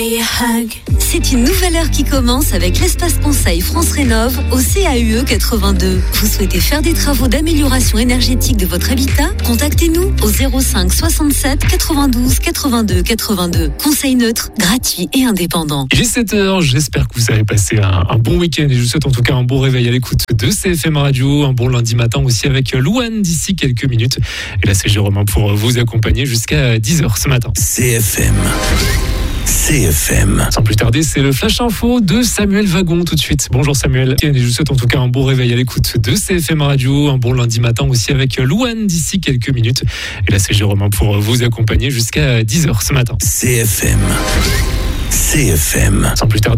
C'est une nouvelle heure qui commence avec l'espace conseil France Rénov au CAUE 82. Vous souhaitez faire des travaux d'amélioration énergétique de votre habitat? Contactez-nous au 05 67 92 82 82. Conseil neutre, gratuit et indépendant. Il est 7h, j'espère que vous avez passé un bon week-end et je vous souhaite en tout cas un bon réveil à l'écoute de CFM Radio, un bon lundi matin aussi avec Louane d'ici quelques minutes. Et là c'est Jérôme pour vous accompagner jusqu'à 10h ce matin. CFM. Sans plus tarder, c'est le Flash Info de Samuel Wagon tout de suite. Bonjour Samuel. Et je vous souhaite en tout cas un bon réveil à l'écoute de CFM Radio, un bon lundi matin aussi avec Louane d'ici quelques minutes. Et là c'est Jérôme pour vous accompagner jusqu'à 10h ce matin. CFM. Sans plus tarder.